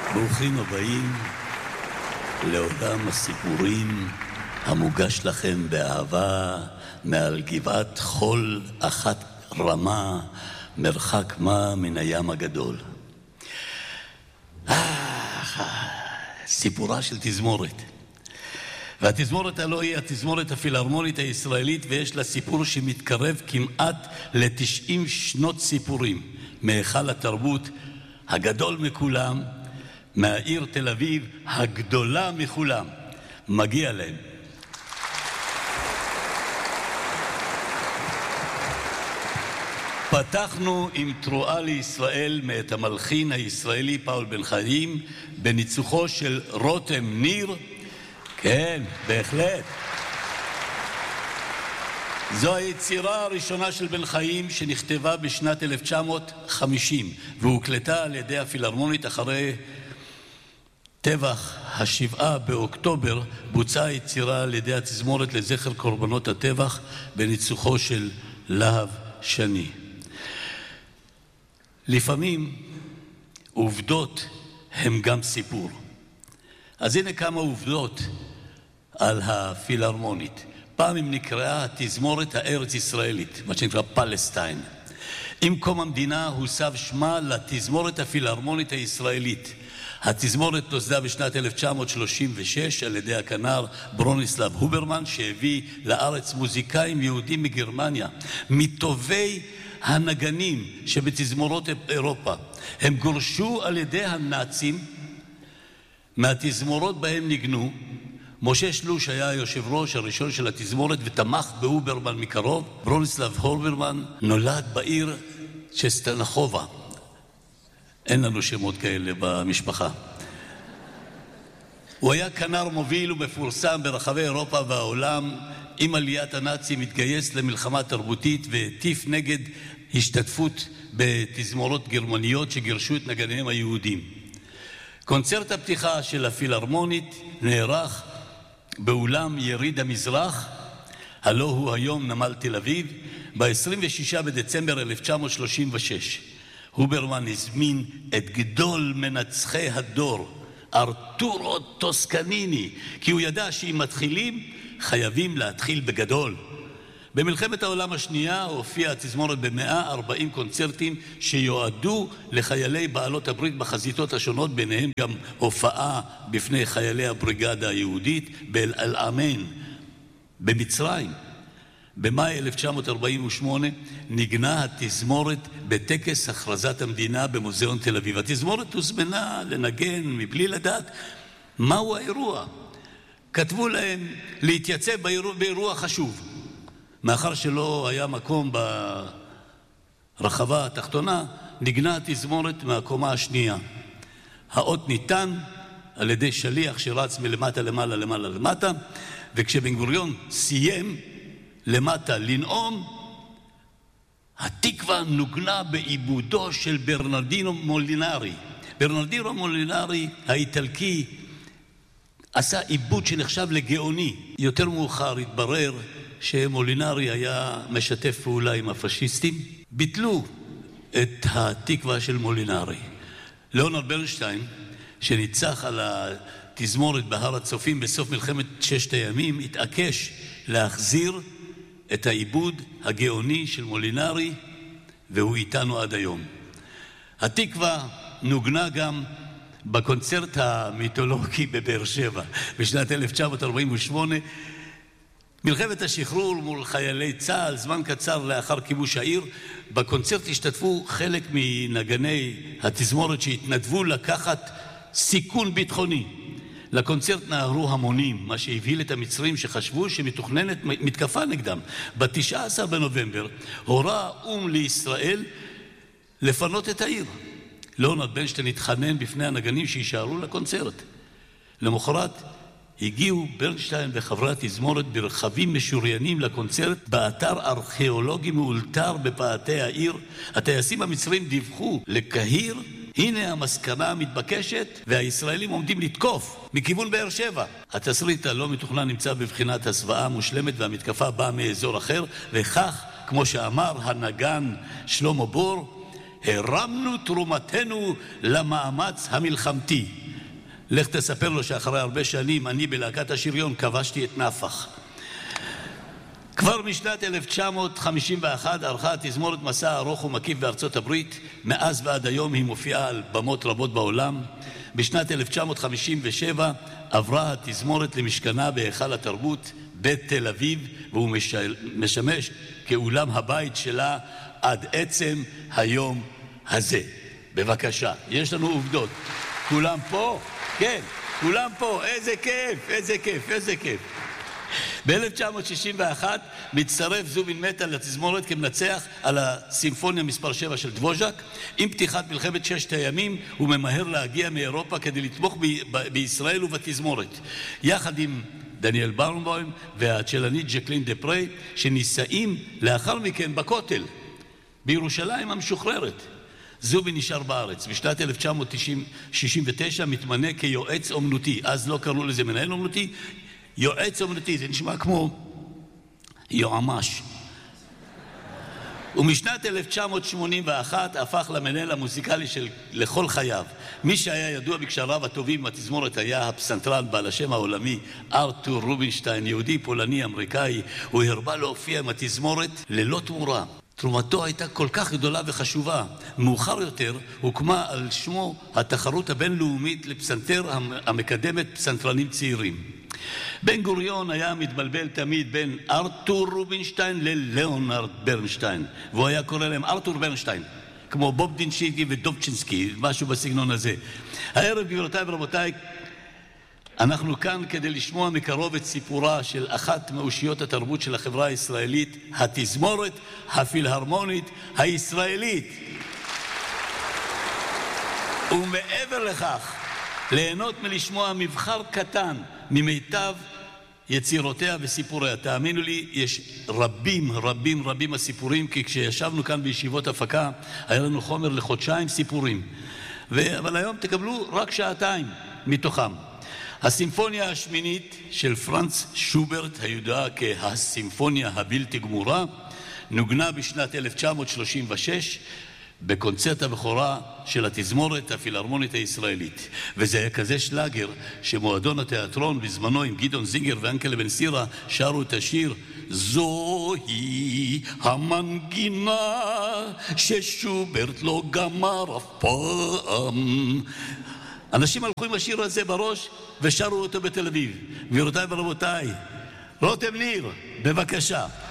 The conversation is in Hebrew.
ברוכים הבאים לעולם הסיפורים המוגש לכם באהבה מעל גבעת חול אחת רמה, מרחק מה מן הים הגדול. סיפורה של תזמורת. והתזמורת הלא היא התזמורת הפילהרמונית הישראלית, ויש לה סיפור שמתקרב כמעט ל-90 שנות סיפורים, מהיכל התרבות הגדול מכולם, מהעיר תל אביב הגדולה מכולם. מגיע להם. פתחנו עם תרועה לישראל מאת המלחין הישראלי פאול בן חיים, בניצוחו של רותם ניר. כן, בהחלט. זו היצירה הראשונה של בן חיים שנכתבה בשנת 1950, והוקלטה על ידי הפילהרמונית אחרי טבח ה7 באוקטובר. בוצעה היצירה על ידי התזמורת לזכר קורבנות הטבח בניצוחו של להב שני. לפעמים עובדות הם גם סיפור. אז הנה כמה עובדות על הפילהרמונית. פעם הם נקראה התזמורת הארץ ישראלית, מה שנקרא פלסטיין. עם קום המדינה הוסב שמה לתזמורת הפילהרמונית הישראלית. התזמורת נוסדה בשנת 1936 על ידי הכנר ברוניסלב הוברמן, שהביא לארץ מוזיקאים יהודים מגרמניה, מטובי הנגנים שבתזמורות אירופה. הם גורשו על ידי הנאצים מהתזמורות בהם ניגנו. משה שלוש היה היושב ראש הראשון של התזמורת ותמך בהוברמן מקרוב. ברוניסלב הוברמן נולד בעיר צ'סטנחובה. אין לנו שמות כאלה במשפחה. הוא היה כנר מוביל ומפורסם ברחבי אירופה והעולם. עם עליית הנאצים התגייס למלחמה תרבותית והטיף נגד השתתפות בתזמורות גרמניות שגירשו את נגניהם היהודים. קונצרט הפתיחה של הפילהרמונית נערך באולם יריד המזרח, הלא הוא היום נמל תל אביב, ב-26 בדצמבר 1936. הוברמן הזמין את גדול מנצחי הדור, ארתורו טוסקניני, כי הוא ידע שאם מתחילים חייבים להתחיל בגדול. במלחמת העולם השנייה הופיעה התזמורת ב-140 קונצרטים שיועדו לחיילי בעלות הברית בחזיתות השונות, ביניהם גם הופעה בפני חיילי הבריגדה היהודית באל-עלמיין במצרים. במאי 1948 ניגנה התזמורת בטקס הכרזת המדינה במוזיאון תל אביב. התזמורת הוזמנה לנגן מבלי לדעת מהו האירוע. כתבו להם להתייצב באירוע חשוב. מאחר שלא היה מקום ברחבה התחתונה, ניגנה התזמורת מהקומה השנייה. האות ניתן על ידי שליח שרץ מלמטה למעלה למעלה למטה, וכשבן גוריון סיים למטה לנאום, התקווה נוגנה בעיבודו של ברנרדינו מולינרי. ברנרדינו מולינרי האיטלקי עשה עיבוד שנחשב לגאוני. יותר מאוחר התברר שמולינרי היה משתף פעולה עם הפשיסטים. ביטלו את התקווה של מולינרי. ליאונרד ברנשטיין, שניצח על התזמורת בהר הצופים בסוף מלחמת ששת הימים, התעקש להחזיר את העיבוד הגאוני של מולינרי, והוא איתנו עד היום. התקווה נוגנה גם בקונצרט המיתולוגי בבאר שבע בשנת 1948, מלחמת השחרור מול חיילי צה"ל, זמן קצר לאחר כיבוש העיר. בקונצרט השתתפו חלק מנגני התזמורת שהתנדבו לקחת סיכון ביטחוני. לקונצרט נהרו המונים, מה שהבהיל את המצרים שחשבו שמתוכננת מתקפה נגדם. ב-19 בנובמבר הורה האו"ם לישראל לפנות את העיר. ליאונרד ברנשטיין התחנן בפני הנגנים שישארו לקונצרט. למחרת הגיעו ברנשטיין וחברי התזמורת ברכבים משוריינים לקונצרט באתר ארכיאולוגי מאולתר בפאתי העיר. הטייסים המצרים דיווחו לקהיר, הנה המסקנה המתבקשת, והישראלים עומדים לתקוף מכיוון באר שבע. התסריט הלא מתוכנן נמצא בבחינת הסוואה מושלמת, והמתקפה באה מאזור אחר, וכך, כמו שאמר הנגן שלמה בור, הרמנו תרומתנו למאמץ המלחמתי. לך תספר לו שאחרי הרבה שנים אני בלהקת השריון כבשתי את נפח. כבר משנת 1951 ערכה התזמורת מסע ארוך ומקיף בארצות הברית. מאז ועד היום היא מופיעה על במות רבות בעולם. בשנת 1957 עברה התזמורת למשכנה בהיכל התרבות בתל אביב, והוא משמש כאולם הבית שלה עד עצם היום הזה. בבקשה, יש לנו עובדות. כולם פה? כן, כולם פה. איזה כיף, איזה כיף, איזה כיף. ב-1961 מצטרף זובין מטה לתזמורת כמנצח על הסימפוניה מספר 7 של דבוז'ק. עם פתיחת מלחמת ששת הימים הוא ממהר להגיע מאירופה כדי לתמוך בישראל ובתזמורת, יחד עם דניאל ברנבוים והצ'לנית ג'קלין דפרי, שנישאים לאחר מכן בכותל בירושלים המשוחררת. זובין נשאר בארץ. בשנת 1969 מתמנה כיועץ אומנותי. אז לא קראו לזה מנהל אומנותי, יועץ אומנותי, זה נשמע כמו יועמ"ש. ומשנת 1981 הפך למנהל המוזיקלי של לכל חייו. מי שהיה ידוע בקשריו הטובים בתזמורת היה הפסנתרן בעל השם העולמי ארתור רובינשטיין, יהודי פולני אמריקאי. הוא הרבה להופיע עם התזמורת ללא תמורה. תרומתו הייתה כל כך גדולה וחשובה. מאוחר יותר הוקמה על שמו התחרות הבינלאומית לפסנתר המקדמת פסנתרנים צעירים. בן גוריון היה מתבלבל תמיד בין ארתור רובינשטיין ללאונרד ברנשטיין, והוא היה קורא להם ארתור ברנשטיין, כמו בוב דינשינסקי ודובצ'ינסקי, משהו בסגנון הזה. הערב, גבירותיי ורבותיי, אנחנו כאן כדי לשמוע מקרוב את סיפורה של אחת מאושיות התרבות של החברה הישראלית, התזמורת הפילהרמונית הישראלית. ומעבר לכך, ליהנות מלשמוע מבחר קטן ממיטב יצירותיה וסיפוריה. תאמינו לי, יש רבים רבים רבים הסיפורים, כי כשישבנו כאן בישיבות הפקה היה לנו חומר לחודשיים סיפורים, אבל היום תקבלו רק שעתיים מתוכם. הסימפוניה השמינית של פרנץ שוברט, הידועה כהסימפוניה הבלתי גמורה, נוגנה בשנת 1936 בקונצרט הבכורה של התזמורת הפילהרמונית הישראלית. וזה היה כזה שלאגר שמועדון התיאטרון בזמנו עם גדעון זינגר ואנקלה בן סירה שרו את השיר זוהי המנגינה ששוברט לא גמר אף פעם. אנשים הלכו עם השיר הזה בראש ושרו אותו בתל אביב. גבירותיי ורבותיי, רותם ניר, בבקשה.